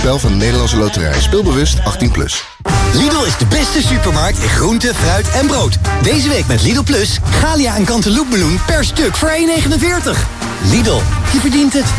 Spel van de Nederlandse Loterij. Speelbewust 18+. Lidl is de beste supermarkt in groente, fruit en brood. Deze week met Lidl Plus, Galia en Cantaloupe meloen per stuk voor 1,49. Lidl, je verdient het.